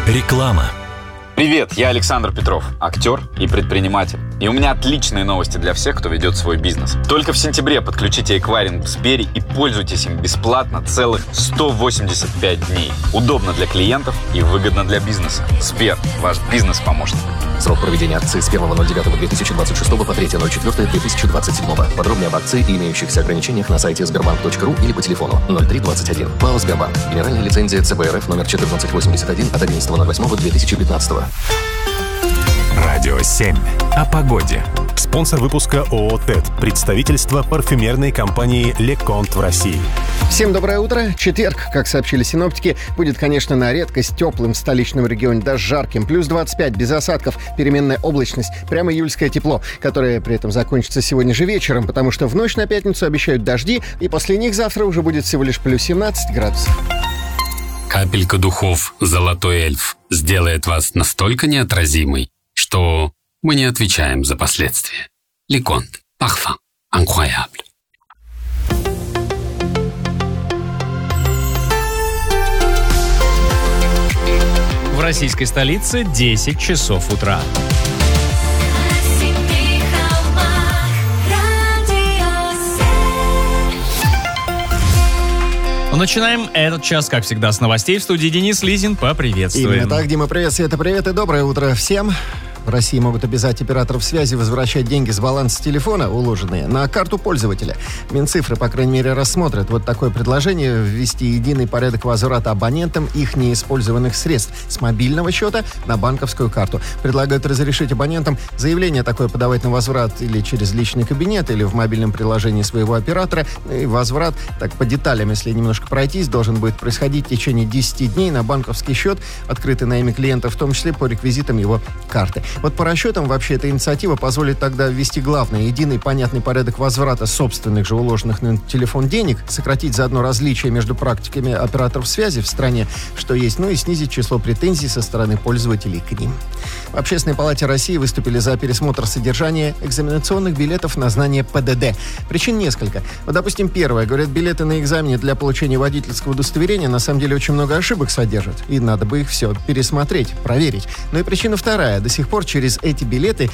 Реклама. Привет, я Александр Петров, актер и предприниматель. И у меня отличные новости для всех, кто ведет свой бизнес. Только в сентябре подключите эквайринг в Сбере и пользуйтесь им бесплатно целых 185 дней. Удобно для клиентов и выгодно для бизнеса. Сбер, ваш бизнес-помощник. Срок проведения акции с 1.09.2026 по 3.04.2027. Подробнее об акции и имеющихся ограничениях на сайте sberbank.ru или по телефону 0321. ПАО «Сбербанк». Генеральная лицензия ЦБ РФ номер 1481 от 11.08.2015. Радио 7. О погоде. Спонсор выпуска ООО «ТЭД». Представительство парфюмерной компании «Леконт» в России. Всем доброе утро. Четверг, как сообщили синоптики, будет, конечно, на редкость теплым в столичном регионе, даже жарким. Плюс 25, без осадков, переменная облачность, прямо июльское тепло, которое при этом закончится сегодня же вечером, потому что в ночь на пятницу обещают дожди, и после них завтра уже будет всего лишь плюс 17 градусов. Капелька духов «Золотой эльф» сделает вас настолько неотразимой, что мы не отвечаем за последствия. Леконт. Parfum. Incroyable. В российской столице 10 часов утра. Начинаем этот час, как всегда, с новостей. В студии Денис Лизин. Поприветствуем. Именно так, Дима, привет, Света, привет и доброе утро всем. В России могут обязать операторов связи возвращать деньги с баланса телефона, уложенные, на карту пользователя. Минцифры, по крайней мере, рассмотрят вот такое предложение: ввести единый порядок возврата абонентам их неиспользованных средств с мобильного счета на банковскую карту. Предлагают разрешить абонентам заявление такое подавать на возврат или через личный кабинет, или в мобильном приложении своего оператора. И возврат, так по деталям, если немножко пройтись, должен будет происходить в течение 10 дней на банковский счет, открытый на имя клиента, в том числе по реквизитам его карты. Вот по расчетам, вообще, эта инициатива позволит тогда ввести главное: единый понятный порядок возврата собственных же уложенных на телефон денег, сократить заодно различия между практиками операторов связи в стране, что есть, ну и снизить число претензий со стороны пользователей к ним. В Общественной палате России выступили за пересмотр содержания экзаменационных билетов на знание ПДД. Причин несколько. Вот, допустим, первое. Говорят, билеты на экзамене для получения водительского удостоверения на самом деле очень много ошибок содержат, и надо бы их все пересмотреть, проверить. Ну и причина вторая. До сих пор через эти билеты